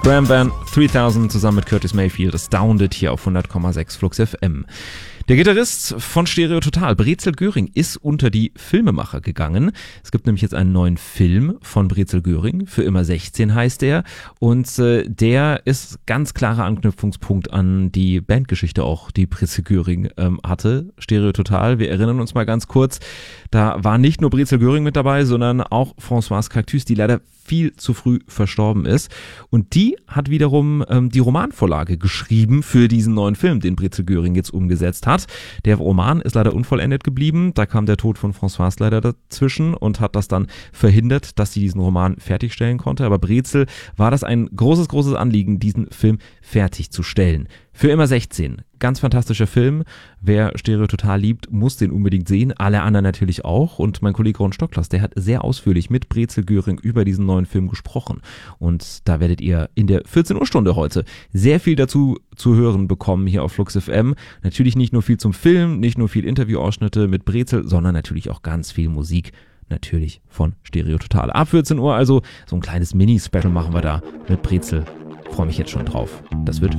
Graham Band 3000 zusammen mit Curtis Mayfield, Astounded hier auf 100,6 Flux FM. Der Gitarrist von Stereo Total, Brezel Göring, ist unter die Filmemacher gegangen. Es gibt nämlich jetzt einen neuen Film von Brezel Göring, Für immer 16 heißt er. Und der ist ganz klarer Anknüpfungspunkt an die Bandgeschichte auch, die Brezel Göring hatte. Stereo Total, wir erinnern uns mal ganz kurz, da war nicht nur Brezel Göring mit dabei, sondern auch Françoise Cactus, die leider viel zu früh verstorben ist. Und die hat wiederum die Romanvorlage geschrieben für diesen neuen Film, den Brezel Göring jetzt umgesetzt hat. Der Roman ist leider unvollendet geblieben. Da kam der Tod von Françoise leider dazwischen und hat das dann verhindert, dass sie diesen Roman fertigstellen konnte. Aber Brezel war das ein großes, großes Anliegen, diesen Film fertigzustellen. Für immer 16. Ganz fantastischer Film. Wer Stereo Total liebt, muss den unbedingt sehen. Alle anderen natürlich auch. Und mein Kollege Ron Stocklas, der hat sehr ausführlich mit Brezel Göring über diesen neuen Film gesprochen. Und da werdet ihr in der 14 Uhr Stunde heute sehr viel dazu zu hören bekommen hier auf Flux FM. Natürlich nicht nur viel zum Film, nicht nur viel Interviewausschnitte mit Brezel, sondern natürlich auch ganz viel Musik. Natürlich von Stereo Total. Ab 14 Uhr also so ein kleines Mini-Special machen wir da mit Brezel. Freue mich jetzt schon drauf. Das wird